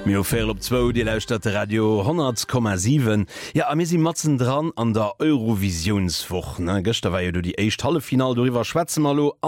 Mir fair op 2 die Lausstadt Radio 10,7. Ja a mir si Matzen dran an der Eurovisionswoch. Gëchte war ja du die echt Hallefinal doiwwer Schweze malo